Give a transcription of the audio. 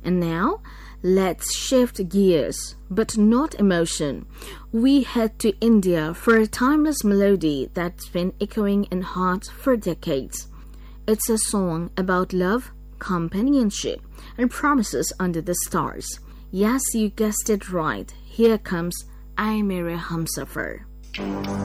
And now, let's shift gears, but not emotion. We head to India for a timeless melody that's been echoing in hearts for decades. It's a song about love, companionship, and promises under the stars. Yes, you guessed it right. Here comes Ae Mere Humsafar.